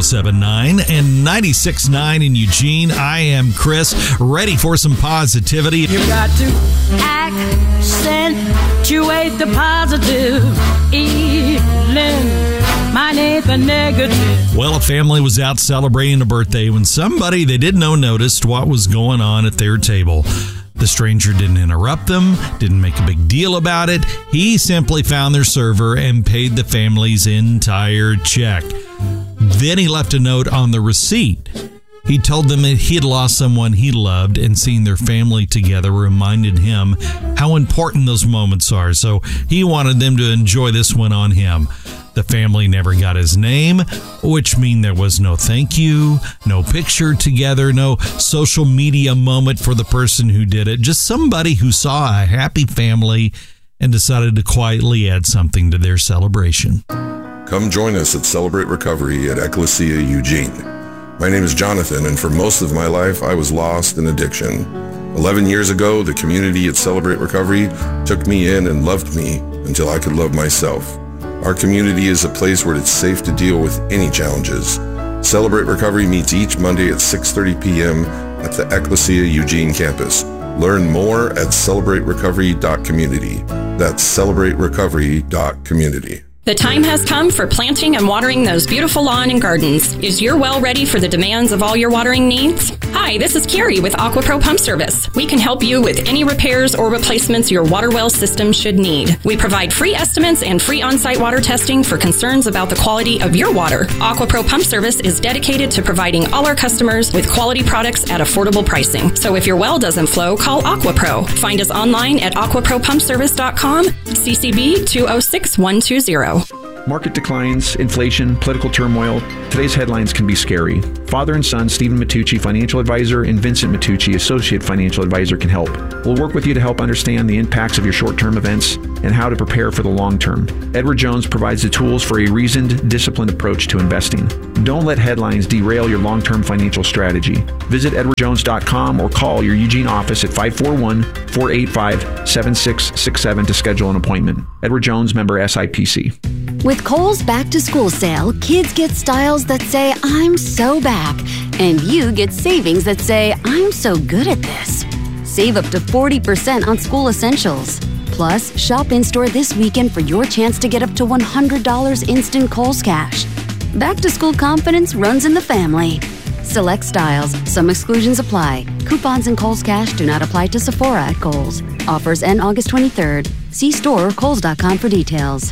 107.9 and 96.9 in Eugene. I am Chris, ready for some positivity. You got to accentuate the positive, eliminate the negative. Well, a family was out celebrating a birthday when somebody they didn't know noticed what was going on at their table. The stranger didn't interrupt them, didn't make a big deal about it. He simply found their server and paid the family's entire check. Then he left a note on the receipt. He told them that he had lost someone he loved, and seeing their family together reminded him how important those moments are. So he wanted them to enjoy this one on him. The family never got his name, which means there was no thank you, no picture together, no social media moment for the person who did it. Just somebody who saw a happy family and decided to quietly add something to their celebration. Come join us at Celebrate Recovery at Ecclesia Eugene. My name is Jonathan, and for most of my life, I was lost in addiction. 11 years ago, the community at Celebrate Recovery took me in and loved me until I could love myself. Our community is a place where it's safe to deal with any challenges. Celebrate Recovery meets each Monday at 6:30 p.m. at the Ecclesia Eugene campus. Learn more at celebraterecovery.community. That's celebraterecovery.community. The time has come for planting and watering those beautiful lawn and gardens. Is your well ready for the demands of all your watering needs? Hi, this is Carrie with AquaPro Pump Service. We can help you with any repairs or replacements your water well system should need. We provide free estimates and free on-site water testing for concerns about the quality of your water. AquaPro Pump Service is dedicated to providing all our customers with quality products at affordable pricing. So if your well doesn't flow, call AquaPro. Find us online at aquapropumpservice.com, CCB 206120. Market declines, inflation, political turmoil. Today's headlines can be scary. Father and son, Stephen Matucci, financial advisor, and Vincent Matucci, associate financial advisor, can help. We'll work with you to help understand the impacts of your short-term events and how to prepare for the long term. Edward Jones provides the tools for a reasoned, disciplined approach to investing. Don't let headlines derail your long-term financial strategy. Visit edwardjones.com or call your Eugene office at 541-485-7667 to schedule an appointment. Edward Jones, member SIPC. With Kohl's Back to School sale, kids get styles that say, I'm so back, and you get savings that say, I'm so good at this. Save up to 40% on school essentials. Plus, shop in-store this weekend for your chance to get up to $100 instant Kohl's cash. Back to school confidence runs in the family. Select styles. Some exclusions apply. Coupons and Kohl's cash do not apply to Sephora at Kohl's. Offers end August 23rd. See store or kohls.com for details.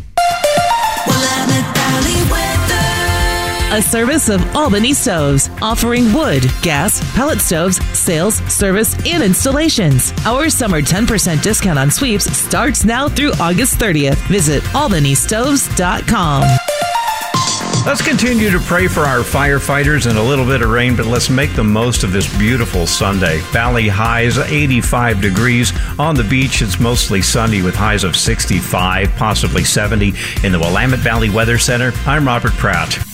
A service of Albany Stoves, offering wood, gas, pellet stoves, sales, service, and installations. Our summer 10% discount on sweeps starts now through August 30th. Visit albanystoves.com. Let's continue to pray for our firefighters and a little bit of rain, but let's make the most of this beautiful Sunday. Valley highs 85 degrees. On the beach, it's mostly sunny with highs of 65, possibly 70. In the Willamette Valley Weather Center, I'm Robert Pratt.